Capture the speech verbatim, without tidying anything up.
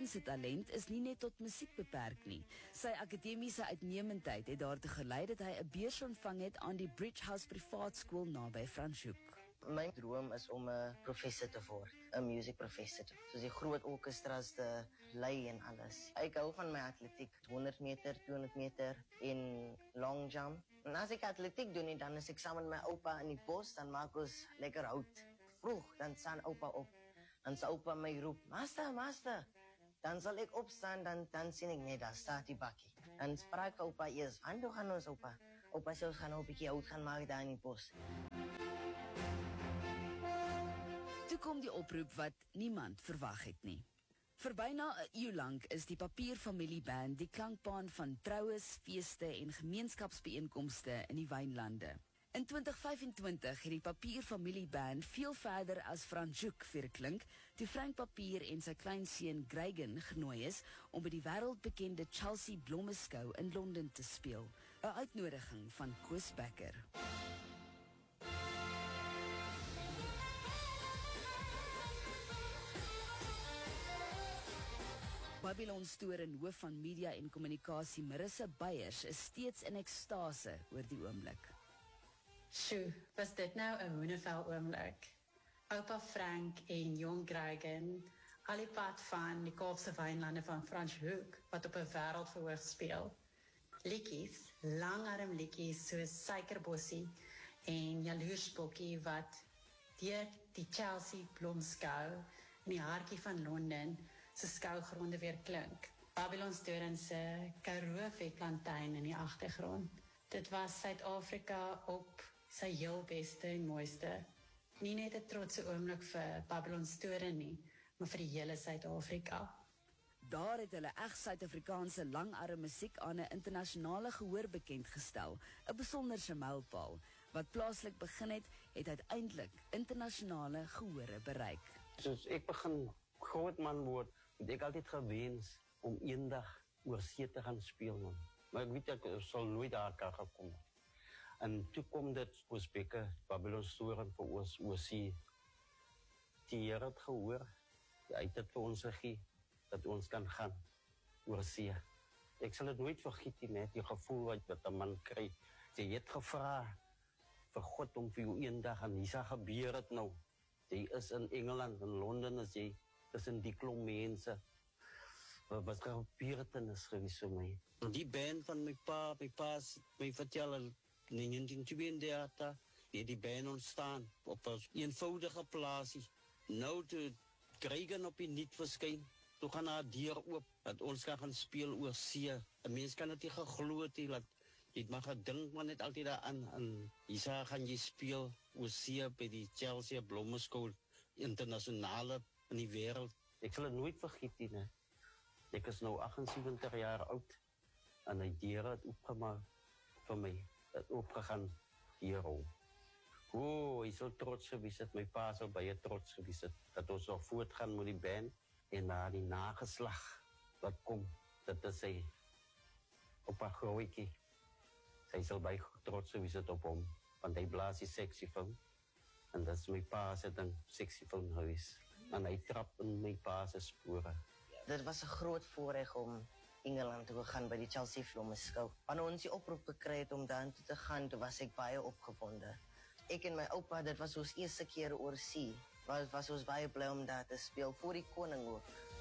Steyn se talent is nie net tot musiek beperk nie. Sy akademiese uitnemendheid het daartoe gelei dat hy 'n beurs ontvang het aan die Bridge House privaat skool naby Franschhoek. My droom is om 'n professor te word, 'n musiekprofessor, soos die groot orkestras te lei en alles. Ek hou van my atletiek, honderd meter, tweehonderd meter en long jump. En as ek atletiek doen, dan is ek saam met my oupa in die bos, dan maak ons lekker hout. Vroeg, dan staan oupa op. Dan sal oupa my roep, "Master, master." Dan sal ek opstaan, dan, dan sien ek net, daar staat die bakkie. Dan spraak oupa eers, "Aan toe gaan ons, oupa." Oupa sê, "Ons gaan nou 'n bietjie hout gaan maak daar in die bos." Toe kom die oproep wat niemand verwag het nie. Vir byna 'n eeu lank is die Papierfamilieband die klankbaan van troues, feeste en gemeenskapsbijeenkomste in die Wynlande. In twintig vyfentwintig het die Papierfamilieband veel verder as Franschhoek verklink, toe Frank Papier en sy kleinseun Greygen genooi is om by die wêreldbekende Chelsea Blommeskou in Londen te speel. 'n Uitnodiging van Koos Becker. Babylon Stoor en hoof van media en kommunikasie Marissa Beyers is steeds in ekstase oor die oomblik. Sjoe, was dit nou 'n hoenevel oomblik? Oupa Frank en jong Greygen, al die pad van die Kaapse Wynlande van Franschhoek, wat op 'n wêreldverhoog speel. Liedjies, langarm liedjies soos Suikerbossie en Jaloersbokkie wat deur die Chelsea Blommeskou in die hartjie van Londen se skougronde weer klink. Babylon Stoor se Karoo Wetplantyn in die agtergrond. Dit was Suid-Afrika op sy heel beste en mooiste. Nie net 'n trotse oomblik vir Babylon Stoor nie, maar vir die hele Suid-Afrika. Daar het hulle eg Suid-Afrikaanse langarm musiek aan 'n internasionale gehoor bekend gestel, 'n besonderse mylpaal. Wat plaaslik begin het, het uiteindelik internasionale gehore bereik. Soos ek begin groot man word, het ek altyd gewens om eendag oor see te gaan speel, man. Maar ek weet ek sal nooit daar kan gekom. En toe kom dit Koos Becker, Babylon Stoor vir ons oor see. Die Here het gehoor, hy het dit vir ons gegee, dat ons kan gaan oor see. Ek sal dit nooit vergeet nie, net die gevoel wat, wat 'n man kry. Jy het gevra vir God om vir jou eendag, en hier sal gebeur het nou. Jy is in Engeland, in Londen is jy, tussen die klomp mense. Wat gebeurtenis gewees vir my. Die band van my pa, my pa my vertel in negentien tweeëndertig, het die band ontstaan op 'n eenvoudige plaasie. Nou toe Greygen op die nuut verskyn, toe gaan haar deur oop, dat ons kan gaan speel oor see. 'n Mens kan dit nie geglo het nie, dat jy mag gedink maar net altyd daaraan, en hier gaan jy speel oor see by die Chelsea Blommeskou, internasionale in die wêreld. Ek sal dit nooit vergeet nie, ne? Ek is nou agtensewentig jaar oud, en die Here het opgemaak vir my, het opgegaan hierom. O, hy sal trots gewees het, my pa sal baie trots gewees het, dat ons nog voortgaan met die band, en na die nageslag wat kom, dat is sy op haar grootjie. Sy sal baie trots gewees het op hom, want hy blaas die saxofoon, en dat is my pa se ding, saxofoon gewees. En hy trap in my pa se spore. Dit was 'n groot voorreg om Engeland te gaan by die Chelsea Blommeskou. Wanneer ons die oproep gekry het om daar toe te gaan, toe was ek baie opgewonde. Ek en my oupa, dit was ons eerste keer oor see. Was, was ons baie bly om daar te speel voor die koning ook.